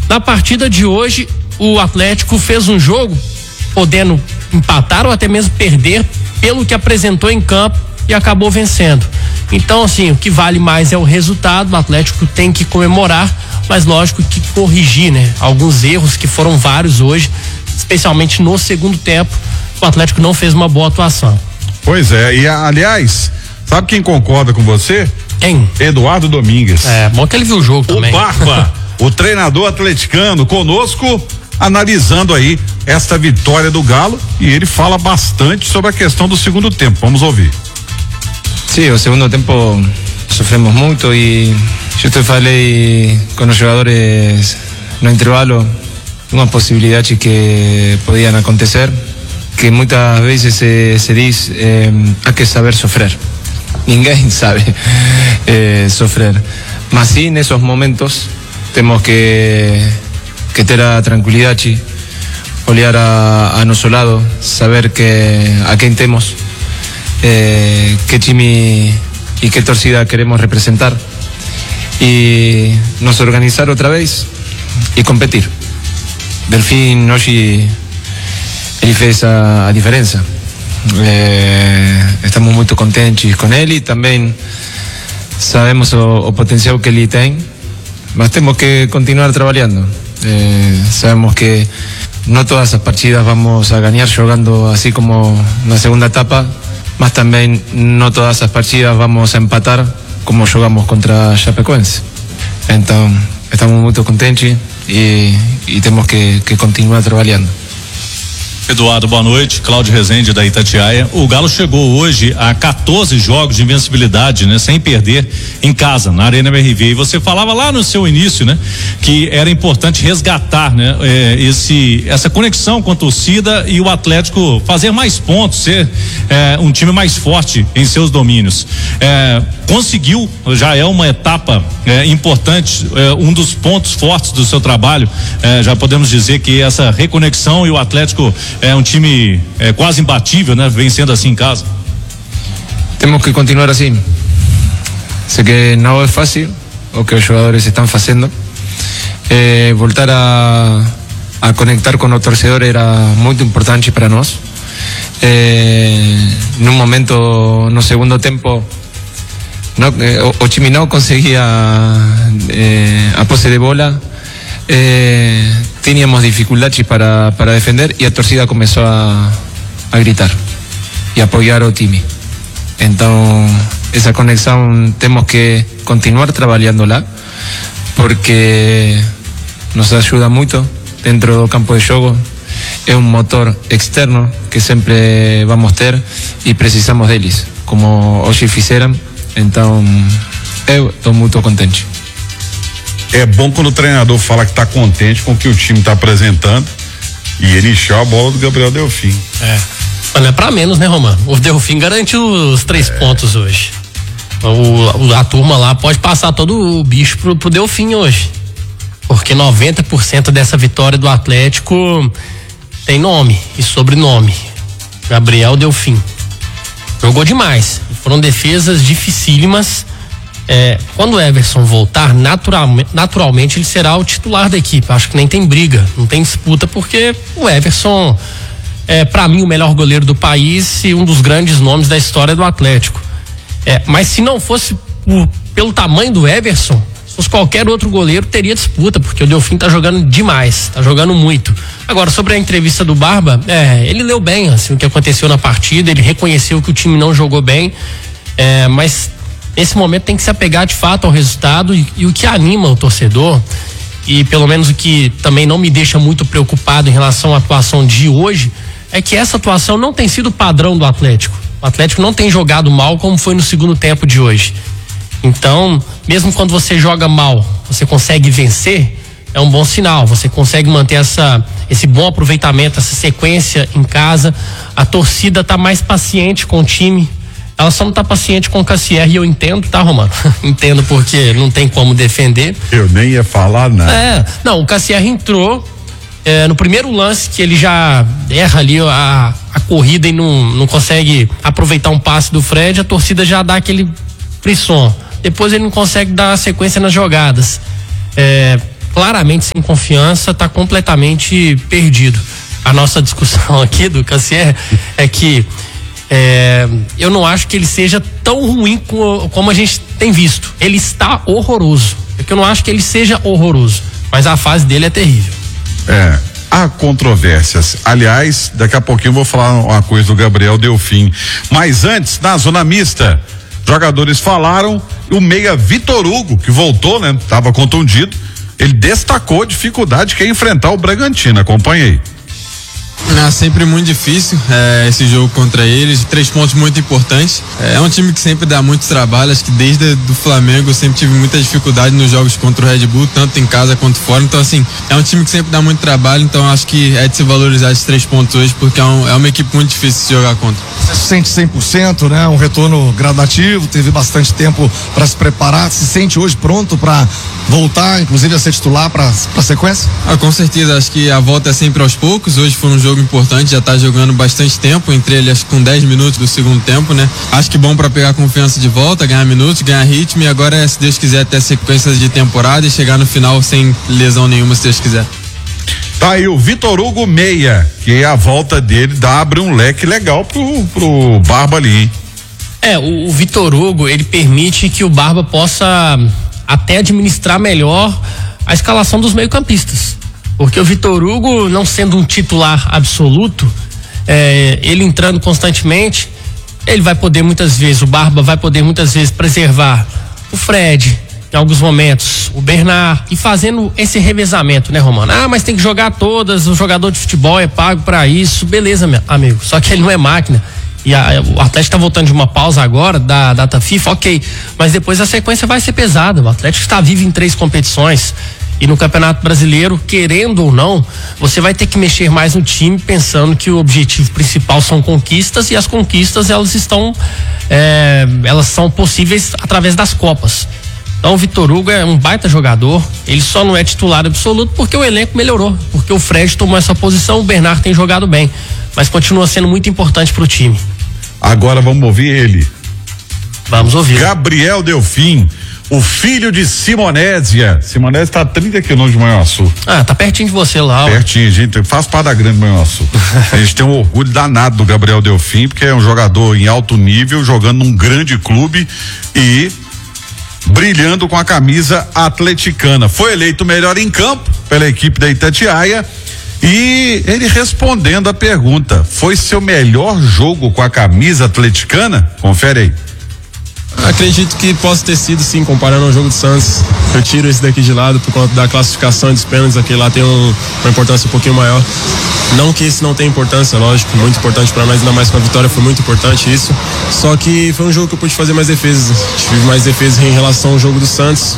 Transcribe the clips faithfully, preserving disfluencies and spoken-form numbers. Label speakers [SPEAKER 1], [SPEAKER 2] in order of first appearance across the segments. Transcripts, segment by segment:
[SPEAKER 1] Na partida de hoje, o Atlético fez um jogo podendo empatar ou até mesmo perder pelo que apresentou em campo e acabou vencendo. Então, assim, o que vale mais é o resultado. O Atlético tem que comemorar, mas lógico que corrigir, né? Alguns erros que foram vários hoje, especialmente no segundo tempo, o Atlético não fez uma boa atuação.
[SPEAKER 2] Pois é, e aliás, sabe quem concorda com você?
[SPEAKER 1] Quem?
[SPEAKER 2] Eduardo Domingues.
[SPEAKER 1] É, bom que ele viu o jogo também.
[SPEAKER 2] O Barba, o treinador atleticano, conosco, analisando aí esta vitória do Galo, e ele fala bastante sobre a questão do segundo tempo. Vamos ouvir.
[SPEAKER 3] Sí, o segundo tempo sofremos muito e eu te falei com os jogadores no intervalo uma possibilidade que podiam acontecer, que muitas vezes se, se diz eh, há que saber sofrer. Ninguém sabe eh, sofrer, mas sim nesses momentos temos que, que ter a tranquilidade, olhar a, a nosso lado, saber que a quem temos, eh, que time e que torcida queremos representar e nos organizar outra vez e competir. Delfim hoje ele fez a, a diferença. Eh, estamos muito contentes com ele, também sabemos o, o potencial que ele tem, mas temos que continuar trabalhando. Eh, sabemos que não todas as partidas vamos a ganhar jogando assim como na segunda etapa, mas também não todas as partidas vamos a empatar como jogamos contra a Chapecoense. Então estamos muito contentes e, e temos que, que continuar trabalhando.
[SPEAKER 4] Eduardo, boa noite. Cláudio Rezende da Itatiaia. O Galo chegou hoje a quatorze jogos de invencibilidade, né? Sem perder em casa, na Arena M R V. E você falava lá no seu início, né? Que era importante resgatar, né? É, esse, essa conexão com a torcida e o Atlético fazer mais pontos, ser é, um time mais forte em seus domínios. É, conseguiu, já é uma etapa é, importante, é, um dos pontos fortes do seu trabalho. É, já podemos dizer que essa reconexão e o Atlético é um time é, quase imbatível, né? Vencendo assim em casa.
[SPEAKER 3] Temos que continuar assim. Sei que não é fácil o que os jogadores estão fazendo. Eh, voltar a, a conectar com o torcedor era muito importante para nós. Eh, num momento, no segundo tempo, não, eh, o, o time não conseguia eh, a posse de bola. Eh, teníamos dificuldades para, para defender e a torcida começou a, a gritar e apoiar o time. Então essa conexão temos que continuar trabalhando lá, porque nos ajuda muito dentro do campo de jogo. É um motor externo que sempre vamos ter e precisamos deles, como hoje fizeram. Então eu estou muito contente.
[SPEAKER 2] É bom quando o treinador fala que está contente com o que o time está apresentando e ele encheu a bola do Gabriel Delfim.
[SPEAKER 1] É. Mas não é pra menos, né, Romano? O Delfim garantiu os três é. pontos hoje. O, a turma lá pode passar todo o bicho pro, pro Delfim hoje. Porque noventa por cento dessa vitória do Atlético tem nome e sobrenome. Gabriel Delfim. Jogou demais. Foram defesas dificílimas. É, quando o Everson voltar, naturalmente, naturalmente ele será o titular da equipe. Acho que nem tem briga, não tem disputa, porque o Everson é, para mim, o melhor goleiro do país e um dos grandes nomes da história do Atlético. É, mas se não fosse por, pelo tamanho do Everson, se fosse qualquer outro goleiro, teria disputa, porque o Delfim tá jogando demais, tá jogando muito. Agora, sobre a entrevista do Barba, é, ele leu bem assim, o que aconteceu na partida, ele reconheceu que o time não jogou bem, é, mas nesse momento tem que se apegar de fato ao resultado e, e o que anima o torcedor, e pelo menos o que também não me deixa muito preocupado em relação à atuação de hoje, é que essa atuação não tem sido padrão do Atlético. O Atlético não tem jogado mal como foi no segundo tempo de hoje. Então, mesmo quando você joga mal, você consegue vencer, é um bom sinal. Você consegue manter essa, esse bom aproveitamento, essa sequência em casa. A torcida está mais paciente com o time. Ela só não está paciente com o Cassier, e eu entendo, tá, Romano? Entendo, porque não tem como defender.
[SPEAKER 2] Eu nem ia falar nada.
[SPEAKER 1] É, não, o Cassier entrou é, no primeiro lance que ele já erra ali a, a corrida e não, não consegue aproveitar um passe do Fred, a torcida já dá aquele frisson. Depois ele não consegue dar sequência nas jogadas. É, claramente sem confiança, está completamente perdido. A nossa discussão aqui do Cassier é que é, eu não acho que ele seja tão ruim como, como a gente tem visto. Ele está horroroso. É que eu não acho que ele seja horroroso, mas a fase dele é terrível.
[SPEAKER 2] É, há controvérsias. Aliás, daqui a pouquinho eu vou falar uma coisa do Gabriel Delfim. Mas antes, na zona mista, jogadores falaram, o meia Vitor Hugo, que voltou, né? Tava contundido, ele destacou a dificuldade que é enfrentar o Bragantino. Acompanhei.
[SPEAKER 5] É sempre muito difícil é, esse jogo contra eles, três pontos muito importantes. É um time que sempre dá muito trabalho, acho que desde do Flamengo eu sempre tive muita dificuldade nos jogos contra o Red Bull, tanto em casa quanto fora. Então assim, é um time que sempre dá muito trabalho, então acho que é de se valorizar esses três pontos hoje, porque é, um, é uma equipe muito difícil de jogar contra.
[SPEAKER 6] Você se sente cem por cento, né? Um retorno gradativo, teve bastante tempo para se preparar, se sente hoje pronto para voltar, inclusive a ser titular para a sequência?
[SPEAKER 5] Ah, com certeza, acho que a volta é sempre aos poucos. Hoje foi um jogo importante, já tá jogando bastante tempo, entre ele acho que com dez minutos do segundo tempo, né? Acho que bom para pegar confiança de volta, ganhar minutos, ganhar ritmo, e agora é, se Deus quiser, ter sequências de temporada e chegar no final sem lesão nenhuma, se Deus quiser.
[SPEAKER 2] Tá aí o Vitor Hugo Meia, que a volta dele dá, abre um leque legal pro, pro Barba ali, hein?
[SPEAKER 1] É, o, o Vitor Hugo, ele permite que o Barba possa até administrar melhor a escalação dos meio-campistas. Porque o Vitor Hugo, não sendo um titular absoluto, é, ele entrando constantemente, ele vai poder muitas vezes, o Barba vai poder muitas vezes preservar o Fred, em alguns momentos, o Bernard, e fazendo esse revezamento, né, Romano? Ah, mas tem que jogar todas, o jogador de futebol é pago para isso, beleza, meu amigo, só que ele não é máquina. E a, o Atlético tá voltando de uma pausa agora, da data FIFA, ok, mas depois a sequência vai ser pesada. O Atlético está vivo em três competições. E no Campeonato Brasileiro, querendo ou não, você vai ter que mexer mais no time, pensando que o objetivo principal são conquistas, e as conquistas elas estão é, elas são possíveis através das Copas. Então o Vitor Hugo é um baita jogador, ele só não é titular absoluto porque o elenco melhorou, porque o Fred tomou essa posição, o Bernard tem jogado bem, mas continua sendo muito importante pro time.
[SPEAKER 2] Agora vamos ouvir ele.
[SPEAKER 1] Vamos ouvir.
[SPEAKER 2] Gabriel Delfim, o filho de Simonésia. Simonésia está a trinta quilômetros de Manhuaçu.
[SPEAKER 1] Ah, tá pertinho de você lá.
[SPEAKER 2] Pertinho, ó. Gente, faz parte da grande Manhuaçu. A gente tem um orgulho danado do Gabriel Delfim, porque é um jogador em alto nível, jogando num grande clube e brilhando com a camisa atleticana. Foi eleito melhor em campo pela equipe da Itatiaia. E ele respondendo a pergunta, foi seu melhor jogo com a camisa atleticana? Confere aí.
[SPEAKER 7] Acredito que possa ter sido, sim, comparando ao jogo do Santos. Eu tiro esse daqui de lado por conta da classificação e dos pênaltis, aquele lá tem um, uma importância um pouquinho maior. Não que esse não tenha importância, lógico, muito importante para nós, ainda mais com a vitória, foi muito importante isso. Só que foi um jogo que eu pude fazer mais defesas, tive mais defesas em relação ao jogo do Santos.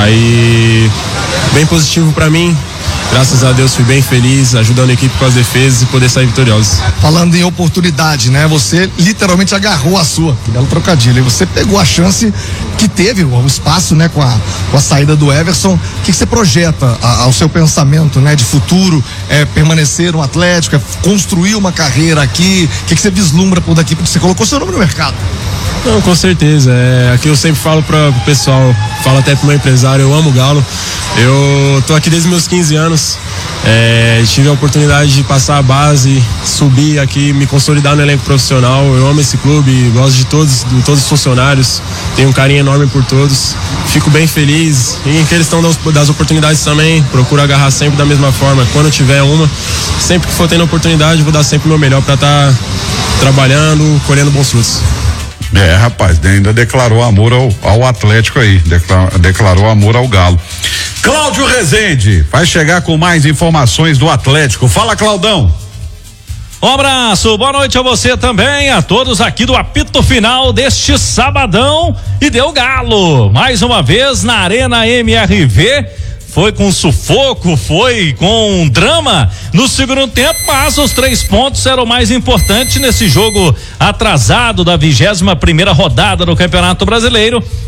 [SPEAKER 7] Aí, bem positivo para mim. Graças a Deus fui bem feliz, ajudando a equipe com as defesas e poder sair vitorioso.
[SPEAKER 6] Falando em oportunidade, né? Você literalmente agarrou a sua, que belo trocadilho. E você pegou a chance que teve, o espaço, né? Com a, com a saída do Everson. O que, que você projeta a, ao seu pensamento, né? De futuro, é permanecer no Atlético, é construir uma carreira aqui? O que, que você vislumbra por daqui? Porque você colocou seu nome no mercado.
[SPEAKER 7] Não, com certeza. É, aqui eu sempre falo para o pessoal, falo até pro meu empresário, eu amo o Galo. Eu tô aqui desde meus quinze anos. É, tive a oportunidade de passar a base, subir aqui, me consolidar no elenco profissional. Eu amo esse clube, gosto de todos, de todos os funcionários, tenho um carinho enorme por todos. Fico bem feliz. E em questão das, das oportunidades também, procuro agarrar sempre da mesma forma. Quando eu tiver uma, sempre que for tendo oportunidade, vou dar sempre o meu melhor para estar tá trabalhando, colhendo bons frutos.
[SPEAKER 2] É, rapaz, ainda declarou amor ao, ao Atlético aí, declarou, declarou amor ao Galo. Cláudio Rezende vai chegar com mais informações do Atlético. Fala, Claudão.
[SPEAKER 4] Um abraço, boa noite a você também, a todos aqui do apito final deste sabadão, e deu Galo, mais uma vez na Arena M R V. Foi com sufoco, foi com drama no segundo tempo, mas os três pontos eram o mais importante nesse jogo atrasado da vigésima primeira rodada do Campeonato Brasileiro.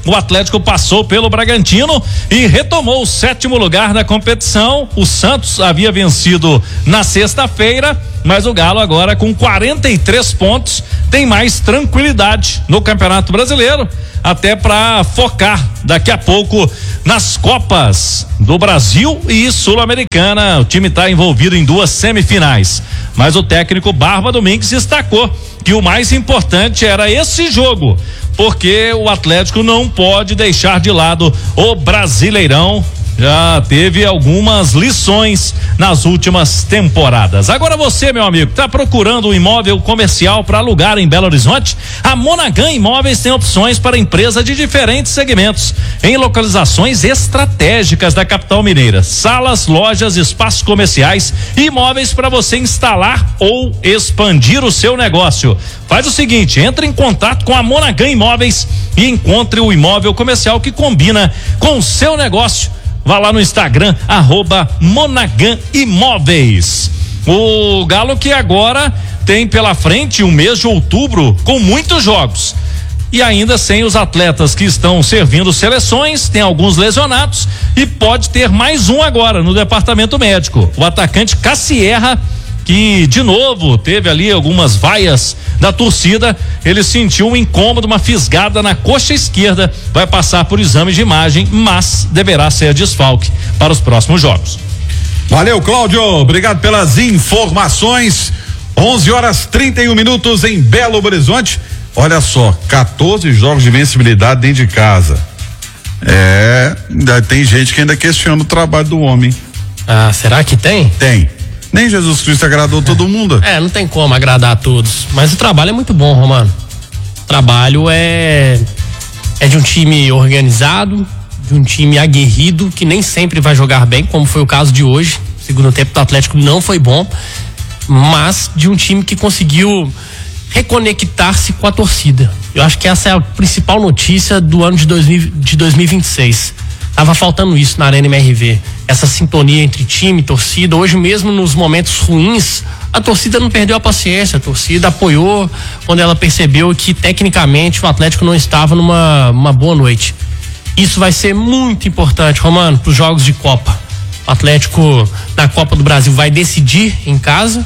[SPEAKER 4] o Atlético passou pelo Bragantino e retomou o sétimo lugar da competição. O Santos havia vencido na sexta-feira, mas o Galo agora com quarenta e três pontos tem mais tranquilidade no Campeonato Brasileiro, até para focar daqui a pouco nas Copas do Brasil e Sul-Americana. O time está envolvido em duas semifinais, mas o técnico Barba Domingues destacou que o mais importante era esse jogo, porque o Atlético não pode deixar de lado o Brasileirão. Já teve algumas lições nas últimas temporadas. Agora você, meu amigo, está procurando um imóvel comercial para alugar em Belo Horizonte? A Monaghan Imóveis tem opções para empresas de diferentes segmentos, em localizações estratégicas da capital mineira. Salas, lojas, espaços comerciais, imóveis para você instalar ou expandir o seu negócio. Faz o seguinte, entre em contato com a Monaghan Imóveis e encontre o imóvel comercial que combina com o seu negócio. Vá lá no Instagram, arroba Monaghan Imóveis. O Galo que agora tem pela frente um mês de outubro com muitos jogos. E ainda sem os atletas que estão servindo seleções, tem alguns lesionados e pode ter mais um agora no departamento médico. O atacante Cassierra, que de novo teve ali algumas vaias da torcida, ele sentiu um incômodo, uma fisgada na coxa esquerda, vai passar por exame de imagem, mas deverá ser desfalque para os próximos jogos.
[SPEAKER 2] Valeu, Cláudio, obrigado pelas informações. onze horas trinta e um minutos em Belo Horizonte. Olha só, quatorze jogos de vencibilidade dentro de casa. É, ainda tem gente que ainda questiona o trabalho do homem.
[SPEAKER 1] Ah, será que tem?
[SPEAKER 2] Tem. Nem Jesus Cristo agradou todo mundo.
[SPEAKER 1] É, não tem como agradar a todos. Mas o trabalho é muito bom, Romano. O trabalho é é de um time organizado, de um time aguerrido, que nem sempre vai jogar bem, como foi o caso de hoje. O segundo tempo do Atlético não foi bom, mas de um time que conseguiu reconectar-se com a torcida. Eu acho que essa é a principal notícia do ano de, dois mil, de dois mil e vinte e seis. Tava faltando isso na Arena M R V, essa sintonia entre time e torcida. Hoje mesmo, nos momentos ruins, a torcida não perdeu a paciência, a torcida apoiou quando ela percebeu que tecnicamente o Atlético não estava numa uma boa noite. Isso vai ser muito importante, Romano, para os jogos de Copa. O Atlético na Copa do Brasil vai decidir em casa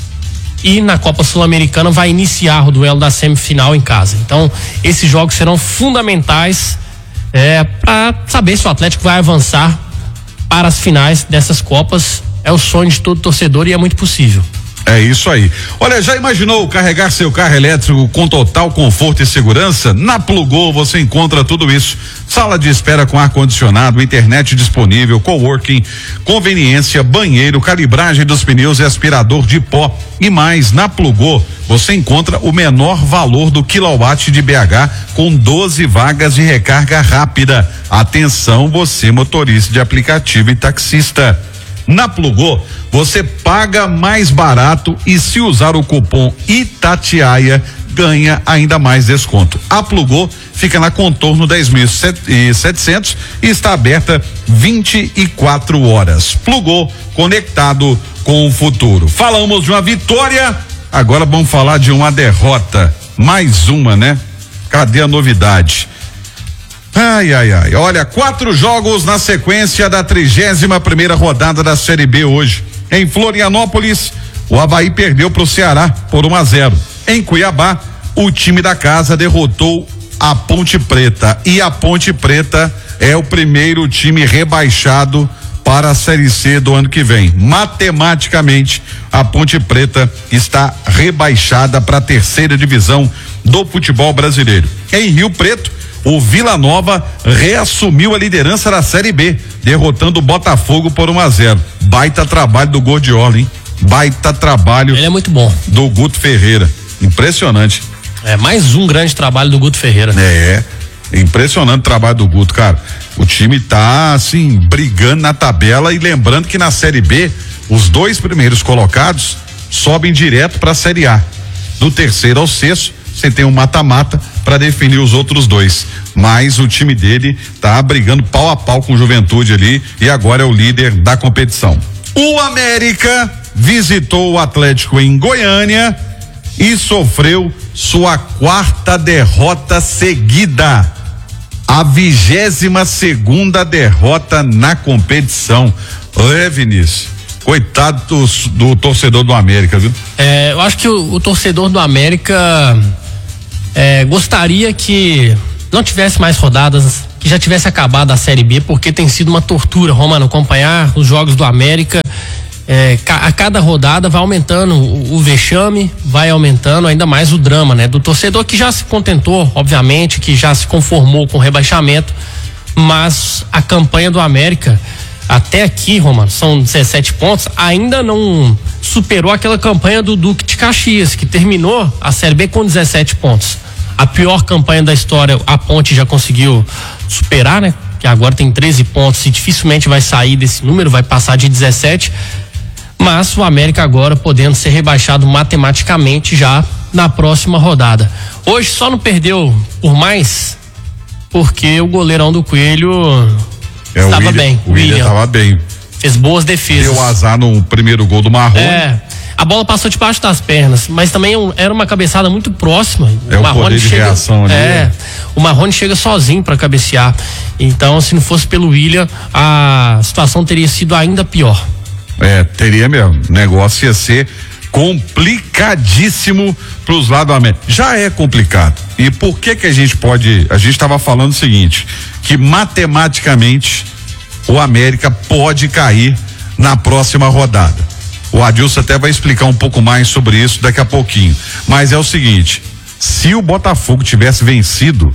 [SPEAKER 1] e na Copa Sul-Americana vai iniciar o duelo da semifinal em casa. Então, esses jogos serão fundamentais É, para saber se o Atlético vai avançar para as finais dessas Copas. É o sonho de todo torcedor e é muito possível.
[SPEAKER 2] É isso aí. Olha, já imaginou carregar seu carro elétrico com total conforto e segurança? Na Plugol você encontra tudo isso. Sala de espera com ar-condicionado, internet disponível, coworking, conveniência, banheiro, calibragem dos pneus e aspirador de pó. E mais, na Plugol você encontra o menor valor do quilowatt de B H com doze vagas de recarga rápida. Atenção, você motorista de aplicativo e taxista. Na Plugol, você paga mais barato e se usar o cupom Itatiaia, ganha ainda mais desconto. A Plugol fica na Contorno dez mil e setecentos e está aberta vinte e quatro horas. Plugol, conectado com o futuro. Falamos de uma vitória, agora vamos falar de uma derrota. Mais uma, né? Cadê a novidade? Ai, ai, ai. Olha, quatro jogos na sequência da trigésima primeira rodada da Série B hoje. Em Florianópolis, o Avaí perdeu para o Ceará por um a zero. Em Cuiabá, o time da casa derrotou a Ponte Preta. E a Ponte Preta é o primeiro time rebaixado para a Série C do ano que vem. Matematicamente, a Ponte Preta está rebaixada para a terceira divisão do futebol brasileiro. Em Rio Preto, o Vila Nova reassumiu a liderança da Série B, derrotando o Botafogo por um a zero. Baita trabalho do Gordiola, hein? Baita trabalho.
[SPEAKER 1] Ele é muito bom.
[SPEAKER 2] Do Guto Ferreira. Impressionante.
[SPEAKER 1] É mais um grande trabalho do Guto Ferreira.
[SPEAKER 2] É, impressionante o trabalho do Guto, cara. O time tá, assim, brigando na tabela e lembrando que na Série B, os dois primeiros colocados sobem direto para a Série A. Do terceiro ao sexto, você tem um mata-mata para definir os outros dois. Mas o time dele tá brigando pau a pau com o Juventude ali e agora é o líder da competição. O América visitou o Atlético em Goiânia e sofreu sua quarta derrota seguida. A vigésima segunda derrota na competição. É, Vinícius, coitado do, do torcedor do América, viu?
[SPEAKER 1] É, eu acho que o, o torcedor do América é, gostaria que não tivesse mais rodadas, que já tivesse acabado a Série B, porque tem sido uma tortura, Romano, acompanhar os jogos do América. É, a cada rodada vai aumentando o, o vexame, vai aumentando ainda mais o drama, né? Do torcedor que já se contentou, obviamente, que já se conformou com o rebaixamento, mas a campanha do América até aqui, Romano, são dezessete pontos, ainda não superou aquela campanha do Duque de Caxias, que terminou a Série B com dezessete pontos. A pior campanha da história, a Ponte já conseguiu superar, né? Que agora tem treze pontos e dificilmente vai sair desse número, vai passar de dezessete. Mas o América agora podendo ser rebaixado matematicamente já na próxima rodada. Hoje só não perdeu por mais porque o goleirão do Coelho
[SPEAKER 2] é,
[SPEAKER 1] estava
[SPEAKER 2] William,
[SPEAKER 1] bem.
[SPEAKER 2] O William estava bem.
[SPEAKER 1] Fez boas defesas.
[SPEAKER 2] Deu azar no primeiro gol do Marrone.
[SPEAKER 1] É. A bola passou debaixo das pernas, mas também era uma cabeçada muito próxima.
[SPEAKER 2] É o, o poder de
[SPEAKER 1] chega,
[SPEAKER 2] reação ali.
[SPEAKER 1] É, o Marrone chega sozinho para cabecear. Então, se não fosse pelo William, a situação teria sido ainda pior.
[SPEAKER 2] É, teria mesmo. O negócio ia ser complicadíssimo pros lados do América. Já é complicado. E por que que a gente pode, a gente estava falando o seguinte, que matematicamente o América pode cair na próxima rodada. O Adilson até vai explicar um pouco mais sobre isso daqui a pouquinho. Mas é o seguinte, se o Botafogo tivesse vencido,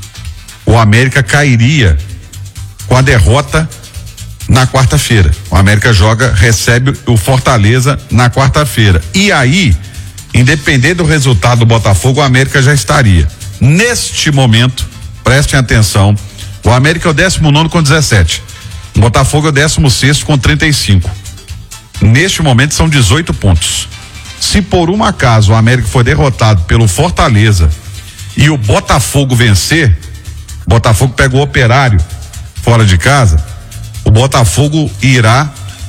[SPEAKER 2] o América cairia com a derrota na quarta-feira. O América joga, recebe o Fortaleza na quarta-feira. E aí, independente do resultado do Botafogo, o América já estaria. Neste momento, prestem atenção, o América é o décimo nono com dezessete. O Botafogo é o décimo sexto com trinta e cinco. Neste momento são dezoito pontos. Se por um acaso o América for derrotado pelo Fortaleza e o Botafogo vencer, o Botafogo pega o Operário fora de casa, o Botafogo irá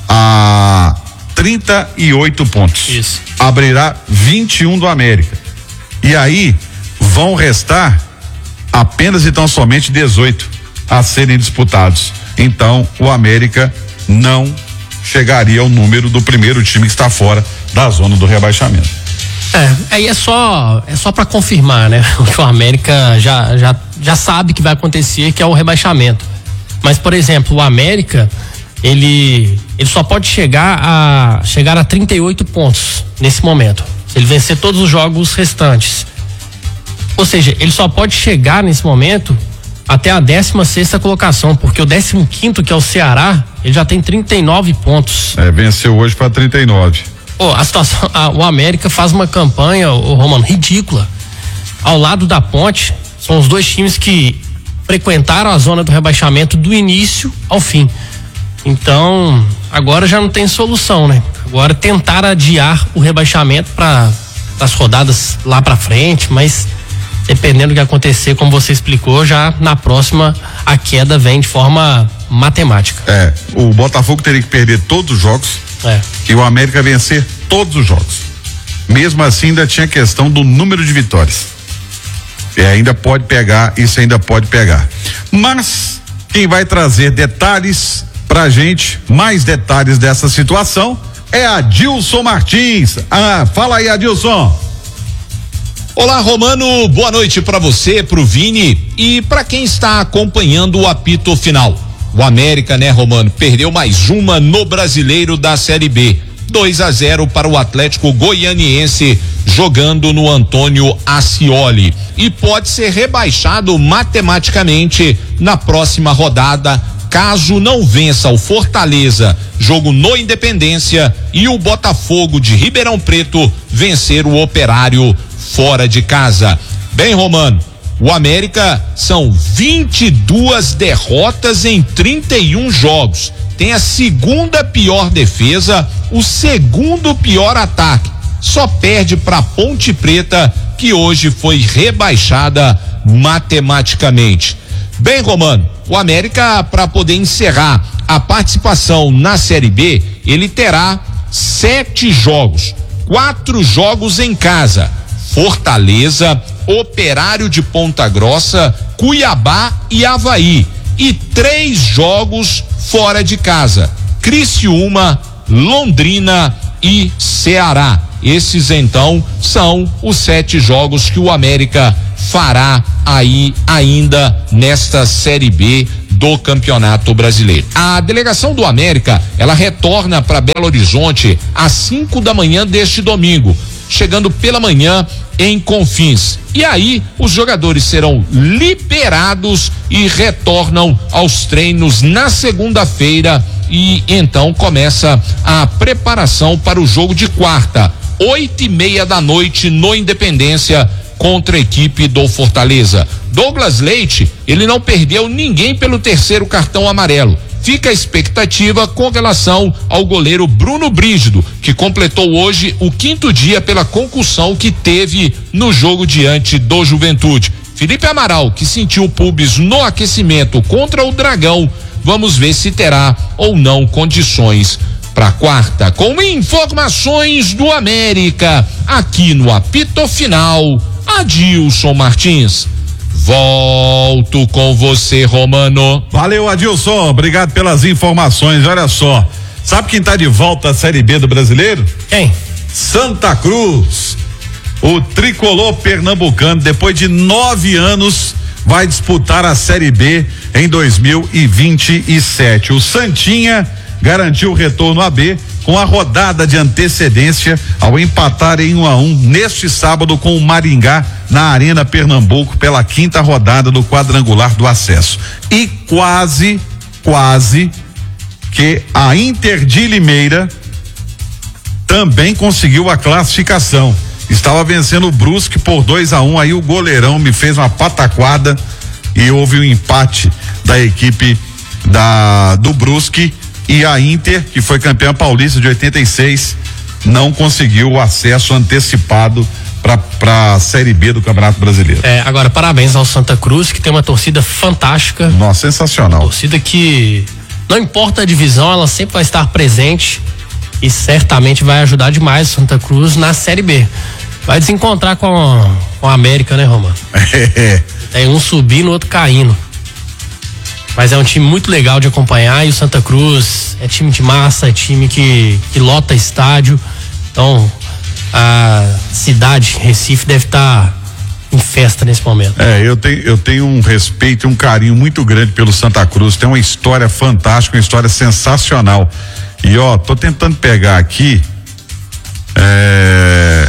[SPEAKER 2] a trinta e oito pontos.
[SPEAKER 1] Isso.
[SPEAKER 2] Abrirá vinte e um do América. E aí vão restar apenas e tão somente dezoito a serem disputados. Então o América não chegaria ao número do primeiro time que está fora da zona do rebaixamento.
[SPEAKER 1] É, aí é só é só para confirmar, né? O que o América já, já, já sabe que vai acontecer, que é o rebaixamento. Mas, por exemplo, o América, ele, ele só pode chegar a chegar a trinta e oito pontos nesse momento. Se ele vencer todos os jogos restantes. Ou seja, ele só pode chegar nesse momento até a décima sexta colocação, porque o décimo quinto, que é o Ceará, ele já tem trinta e nove pontos.
[SPEAKER 2] É, venceu hoje para trinta e nove.
[SPEAKER 1] Pô, a situação, a, o América faz uma campanha, o Romano, ridícula. Ao lado da Ponte, são os dois times que frequentaram a zona do rebaixamento do início ao fim. Então, agora já não tem solução, né? Agora tentar adiar o rebaixamento para as rodadas lá para frente, mas dependendo do que acontecer, como você explicou, já na próxima a queda vem de forma matemática.
[SPEAKER 2] É, o Botafogo teria que perder todos os jogos
[SPEAKER 1] é.
[SPEAKER 2] e o América vencer todos os jogos. Mesmo assim, ainda tinha questão do número de vitórias. E ainda pode pegar, isso ainda pode pegar. Mas quem vai trazer detalhes pra gente, mais detalhes dessa situação, é Adilson Martins. Ah, fala aí, Adilson.
[SPEAKER 8] Olá, Romano, boa noite para você, pro Vini e para quem está acompanhando o apito final. O América, né, Romano, perdeu mais uma no Brasileiro da Série B. dois a zero para o Atlético Goianiense, jogando no Antônio Ascioli. E pode ser rebaixado matematicamente na próxima rodada, caso não vença o Fortaleza, jogo no Independência, e o Botafogo de Ribeirão Preto vencer o Operário fora de casa. Bem, Romano, o América são vinte e duas derrotas em trinta e um jogos. Tem a segunda pior defesa, o segundo pior ataque. Só perde para Ponte Preta, que hoje foi rebaixada matematicamente. Bem, Romano, o América, para poder encerrar a participação na Série B, ele terá sete jogos, quatro jogos em casa. Fortaleza, Operário de Ponta Grossa, Cuiabá e Avaí. E três jogos fora de casa: Criciúma, Londrina e Ceará. Esses então são os sete jogos que o América fará aí ainda nesta Série B do Campeonato Brasileiro. A delegação do América, ela retorna para Belo Horizonte às cinco da manhã deste domingo, chegando pela manhã em Confins. E aí os jogadores serão liberados e retornam aos treinos na segunda-feira, e então começa a preparação para o jogo de quarta, oito e meia da noite, no Independência, contra a equipe do Fortaleza. Douglas Leite, ele não perdeu ninguém pelo terceiro cartão amarelo. Fica a expectativa com relação ao goleiro Bruno Brígido, que completou hoje o quinto dia pela concussão que teve no jogo diante do Juventude. Felipe Amaral, que sentiu pubis no aquecimento contra o Dragão, vamos ver se terá ou não condições para quarta. Com informações do América, aqui no apito final, Adilson Martins. Volto com você, Romano.
[SPEAKER 2] Valeu, Adilson, obrigado pelas informações. Olha só, sabe quem tá de volta à Série B do Brasileiro?
[SPEAKER 1] Quem?
[SPEAKER 2] Santa Cruz. O tricolor pernambucano, depois de nove anos, vai disputar a Série B em dois mil e vinte e sete. O Santinha garantiu o retorno à B com a rodada de antecedência ao empatar em um a um neste sábado com o Maringá na Arena Pernambuco pela quinta rodada do quadrangular do acesso. E quase, quase que a Inter de Limeira também conseguiu a classificação. Estava vencendo o Brusque por dois a um, aí o goleirão me fez uma pataquada e houve um empate da equipe da do Brusque. E a Inter, que foi campeã paulista de oitenta e seis, não conseguiu o acesso antecipado para a Série B do Campeonato Brasileiro.
[SPEAKER 1] É, agora, parabéns ao Santa Cruz, que tem uma torcida fantástica.
[SPEAKER 2] Nossa, sensacional.
[SPEAKER 1] Uma torcida que, não importa a divisão, ela sempre vai estar presente e certamente vai ajudar demais o Santa Cruz na Série B. Vai desencontrar com a, com a América, né, Romano?
[SPEAKER 2] É.
[SPEAKER 1] Tem um subindo, outro caindo. Mas é um time muito legal de acompanhar, e o Santa Cruz é time de massa, é time que, que lota estádio. Então, a cidade, Recife, deve estar em festa nesse momento.
[SPEAKER 2] É, eu tenho, eu tenho um respeito e um carinho muito grande pelo Santa Cruz. Tem uma história fantástica, uma história sensacional. E ó, tô tentando pegar aqui. É,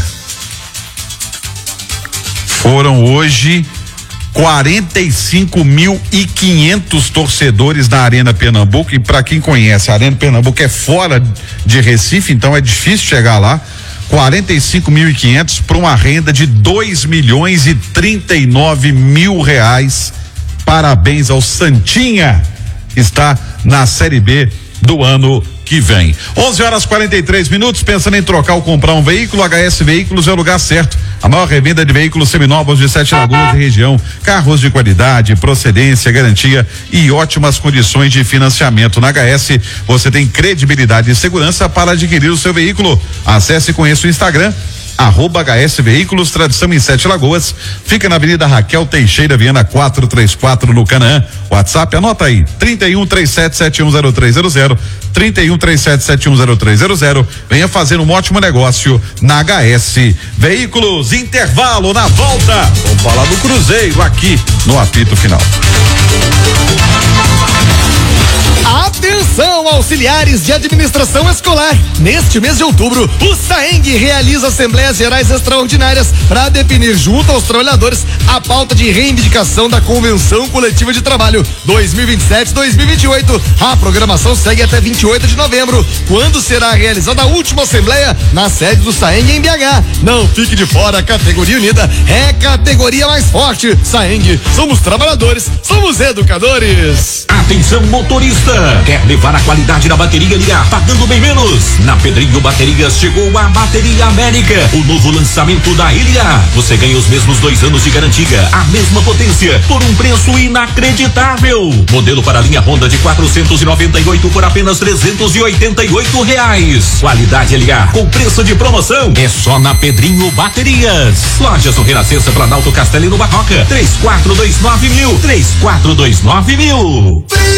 [SPEAKER 2] foram hoje quarenta e cinco mil e quinhentos torcedores na Arena Pernambuco, e para quem conhece, a Arena Pernambuco é fora de Recife, então é difícil chegar lá. quarenta e cinco mil e quinhentos para uma renda de dois milhões e trinta e nove mil reais. Parabéns ao Santinha, que está na Série B do ano que vem. onze horas e quarenta e três minutos. Pensando em trocar ou comprar um veículo? H S Veículos é o lugar certo. A maior revenda de veículos seminovos de Sete Lagoas e região. Carros de qualidade, procedência, garantia e ótimas condições de financiamento. Na H S você tem credibilidade e segurança para adquirir o seu veículo. Acesse e conheça o Instagram, arroba H S Veículos, tradição em Sete Lagoas. Fica na Avenida Raquel Teixeira Viana quatrocentos e trinta e quatro, no Canaã. WhatsApp, anota aí, trinta e um, trinta e sete, setenta e um zero três zero zero, trinta e um, trinta e sete, setenta e um zero três zero zero. Venha fazer um ótimo negócio na H S Veículos. Intervalo, na volta vamos falar do Cruzeiro aqui no apito final.
[SPEAKER 6] Atenção, auxiliares de administração escolar! Neste mês de outubro, o SAENG realiza assembleias gerais extraordinárias para definir junto aos trabalhadores a pauta de reivindicação da Convenção Coletiva de Trabalho dois mil e vinte e sete a dois mil e vinte e oito. A programação segue até vinte e oito de novembro, quando será realizada a última assembleia na sede do SAENG em B H. Não fique de fora, a categoria unida é categoria mais forte. SAENG, somos trabalhadores, somos educadores.
[SPEAKER 8] Atenção, motorista!
[SPEAKER 9] Renascença. Quer levar a qualidade da bateria Ligar pagando bem menos? Na Pedrinho Baterias chegou a Bateria América, o novo lançamento da Ligar. Você ganha os mesmos dois anos de garantia, a mesma potência, por um preço inacreditável. Modelo para a linha Honda de quatrocentos e noventa e oito por apenas trezentos e oitenta e oito reais. Qualidade Ligar com preço de promoção é só na Pedrinho Baterias. Lojas do Renascença, Planalto, Castelo e no Barroca. três quatro dois nove mil, três quatro dois nove mil.